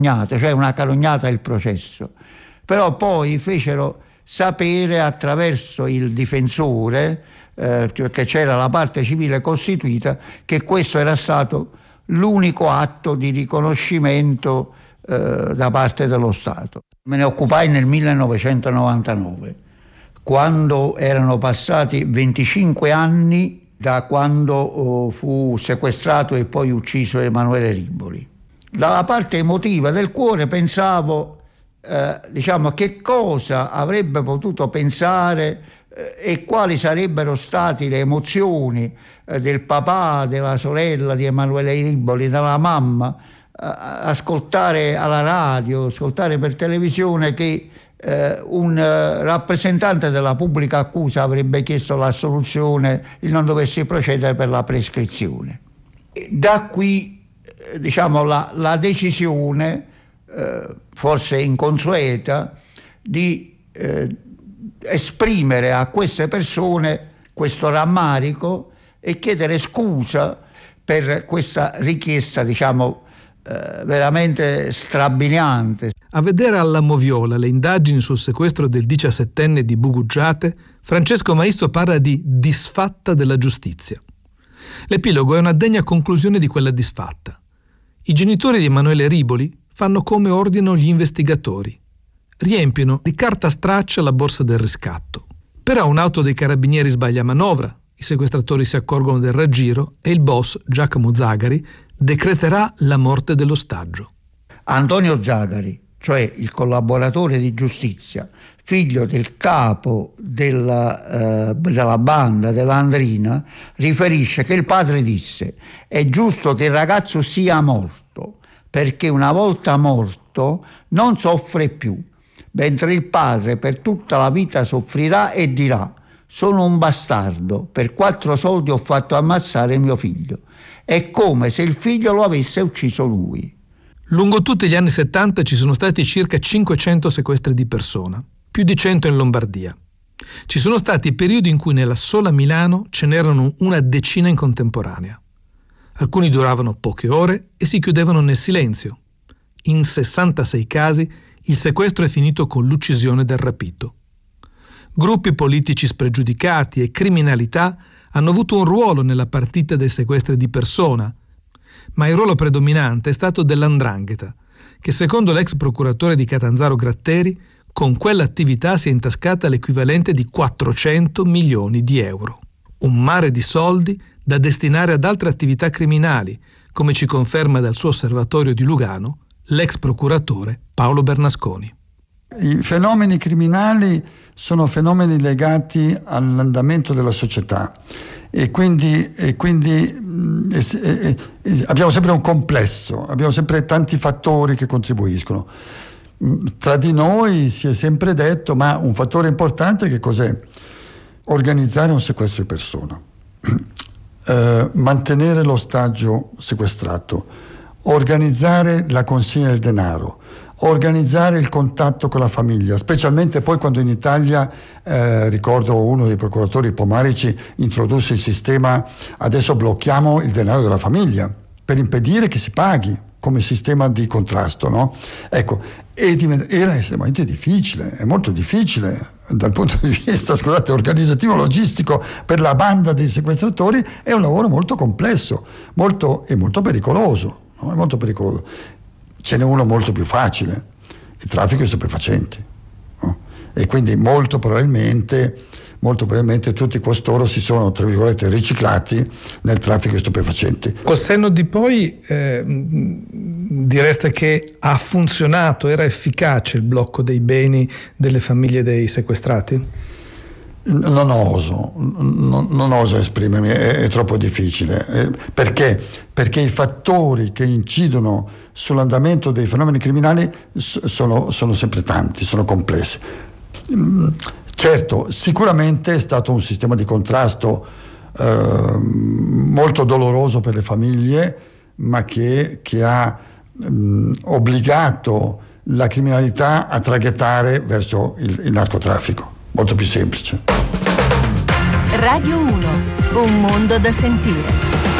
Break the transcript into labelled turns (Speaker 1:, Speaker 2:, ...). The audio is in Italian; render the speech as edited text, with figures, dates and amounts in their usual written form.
Speaker 1: cioè una calunniata il processo. Però poi fecero sapere attraverso il difensore, che c'era la parte civile costituita, che questo era stato l'unico atto di riconoscimento da parte dello Stato. Me ne occupai nel 1999, quando erano passati 25 anni da quando fu sequestrato e poi ucciso Emanuele Riboli. Dalla parte emotiva del cuore pensavo, che cosa avrebbe potuto pensare e quali sarebbero state le emozioni del papà, della sorella di Emanuele Riboli, della mamma, ascoltare alla radio, ascoltare per televisione che un rappresentante della pubblica accusa avrebbe chiesto l'assoluzione, il non dovesse procedere per la prescrizione. Da qui la decisione, forse inconsueta, di esprimere a queste persone questo rammarico e chiedere scusa per questa richiesta veramente strabiliante.
Speaker 2: A vedere alla moviola le indagini sul sequestro del 17enne di Bugugiate, Francesco Maisto parla di disfatta della giustizia. L'epilogo è una degna conclusione di quella disfatta. I genitori di Emanuele Riboli fanno come ordinano gli investigatori. Riempiono di carta straccia la borsa del riscatto. Però un'auto dei carabinieri sbaglia manovra, i sequestratori si accorgono del raggiro e il boss, Giacomo Zagari, decreterà la morte dell'ostaggio.
Speaker 1: Antonio Zagari, cioè il collaboratore di giustizia, figlio del capo della banda dell'Andrina, riferisce che il padre disse: è giusto che il ragazzo sia morto, perché una volta morto non soffre più, mentre il padre per tutta la vita soffrirà e dirà: sono un bastardo, per 4 soldi ho fatto ammazzare mio figlio. È come se il figlio lo avesse ucciso lui.
Speaker 2: Lungo tutti gli anni 70 ci sono stati circa 500 sequestri di persona, più di 100 in Lombardia. Ci sono stati periodi in cui nella sola Milano ce n'erano una decina in contemporanea. Alcuni duravano poche ore e si chiudevano nel silenzio. In 66 casi il sequestro è finito con l'uccisione del rapito. Gruppi politici spregiudicati e criminalità hanno avuto un ruolo nella partita dei sequestri di persona, ma il ruolo predominante è stato dell''ndrangheta, che secondo l'ex procuratore di Catanzaro Gratteri, con quell'attività si è intascata l'equivalente di 400 milioni di euro. Un mare di soldi da destinare ad altre attività criminali, come ci conferma dal suo osservatorio di Lugano l'ex procuratore Paolo Bernasconi.
Speaker 3: I fenomeni criminali sono fenomeni legati all'andamento della società e quindi abbiamo sempre un complesso, abbiamo sempre tanti fattori che contribuiscono. Tra di noi si è sempre detto: ma un fattore importante che cos'è? Organizzare un sequestro di persona, mantenere l'ostaggio sequestrato, organizzare la consegna del denaro, organizzare il contatto con la famiglia, specialmente poi quando in Italia, ricordo uno dei procuratori Pomarici introdusse il sistema: adesso blocchiamo il denaro della famiglia per impedire che si paghi, come sistema di contrasto, no? Ecco, era estremamente difficile, è molto difficile dal punto di vista, organizzativo, logistico, per la banda dei sequestratori. È un lavoro molto complesso, molto pericoloso, no? È molto pericoloso. Ce n'è uno molto più facile, il traffico di stupefacenti, no? E quindi molto probabilmente tutti costoro si sono, tra virgolette, riciclati nel traffico di stupefacenti.
Speaker 2: Col senno di poi direste che ha funzionato, era efficace il blocco dei beni delle famiglie dei sequestrati?
Speaker 3: Non oso esprimermi, è troppo difficile. Perché? Perché i fattori che incidono sull'andamento dei fenomeni criminali sono sempre tanti, sono complessi. Certo, sicuramente è stato un sistema di contrasto molto doloroso per le famiglie, ma che ha obbligato la criminalità a traghettare verso il narcotraffico. Molto più semplice.
Speaker 4: Radio 1, un mondo da sentire.